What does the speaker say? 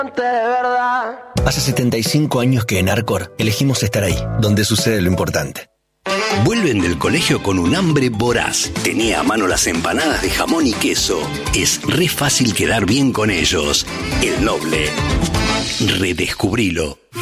de verdad. Hace 75 años que en Arcor elegimos estar ahí, donde sucede lo importante. Vuelven del colegio con un hambre voraz. Tenía a mano las empanadas de jamón y queso. Es re fácil quedar bien con ellos. El Noble. Redescubrilo.